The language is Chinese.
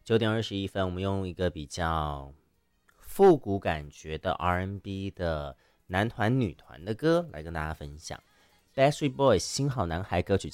9点21分，我们用一个比较复古感觉的 R&B 的男团女团的歌来跟大家分享。Backstreet Boys 新好男孩歌曲